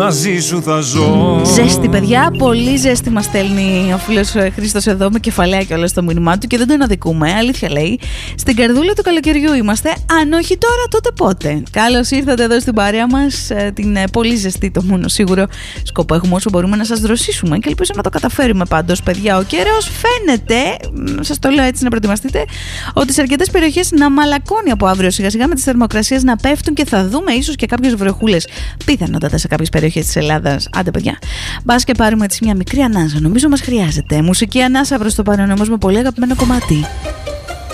Μαζί σου θα ζω. Ζέστη, παιδιά, πολύ ζέστη μας στέλνει ο φίλος Χρήστος εδώ με κεφαλαία και όλα στο μήνυμά του και δεν τον αδικούμε, αλήθεια λέει. Στην καρδούλα του καλοκαιριού είμαστε, αν όχι τώρα τότε πότε. Καλώς ήρθατε εδώ στην παρέα μας, την πολύ ζεστή, το μόνο σίγουρο σκοπό έχουμε όσο μπορούμε να σας δροσίσουμε και ελπίζω να το καταφέρουμε πάντως, παιδιά. Ο καιρός φαίνεται, σας το λέω έτσι να προετοιμαστείτε, ότι σε αρκετές περιοχές να μαλακώνει από αύριο σιγά σιγά με τις θερμοκρασίες να πέφτουν και θα δούμε ίσως και κάποιες βροχούλες πιθανότατα σε κάποιες περιοχές της Ελλάδας. Άντε, παιδιά, μπας και πάρουμε έτσι μια μικρή ανάσα. Νομίζω μας χρειάζεται. Μουσική ανάσα προς το παρόν όμως με πολύ αγαπημένο κομμάτι.